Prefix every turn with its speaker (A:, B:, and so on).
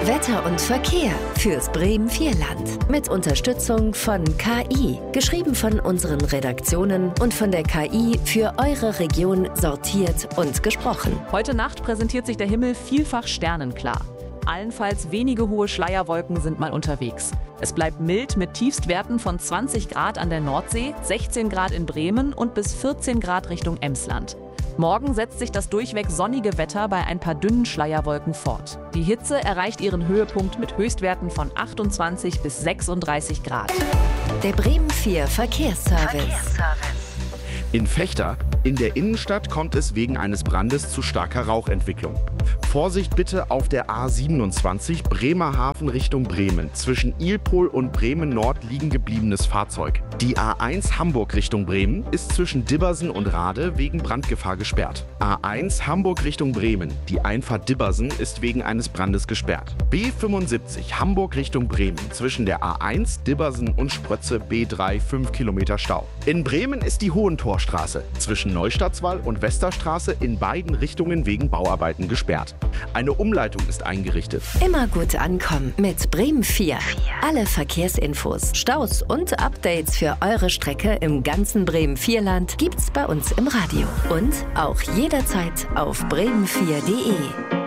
A: Wetter und Verkehr fürs Bremen-Vierland. Mit Unterstützung von KI. Geschrieben von unseren Redaktionen und von der KI für eure Region sortiert und gesprochen.
B: Heute Nacht präsentiert sich der Himmel vielfach sternenklar. Allenfalls wenige hohe Schleierwolken sind mal unterwegs. Es bleibt mild mit Tiefstwerten von 20 Grad an der Nordsee, 16 Grad in Bremen und bis 14 Grad Richtung Emsland. Morgen setzt sich das durchweg sonnige Wetter bei ein paar dünnen Schleierwolken fort. Die Hitze erreicht ihren Höhepunkt mit Höchstwerten von 28 bis 36 Grad.
A: Der Bremen 4 Verkehrsservice.
C: In Vechta, in der Innenstadt, kommt es wegen eines Brandes zu starker Rauchentwicklung. Vorsicht bitte auf der A27 Bremerhaven Richtung Bremen. Zwischen Ilpol und Bremen Nord liegen gebliebenes Fahrzeug. Die A1 Hamburg Richtung Bremen ist zwischen Dibbersen und Rade wegen Brandgefahr gesperrt. A1 Hamburg Richtung Bremen. Die Einfahrt Dibbersen ist wegen eines Brandes gesperrt. B75 Hamburg Richtung Bremen. Zwischen der A1 Dibbersen und Sprötze B3 5 Kilometer Stau. In Bremen ist die Hohentorstraße zwischen Neustadtswall und Westerstraße in beiden Richtungen wegen Bauarbeiten gesperrt. Eine Umleitung ist eingerichtet.
A: Immer gut ankommen mit Bremen 4. Alle Verkehrsinfos, Staus und Updates für eure Strecke im ganzen Bremen-Vierland gibt's bei uns im Radio. Und auch jederzeit auf bremen4.de.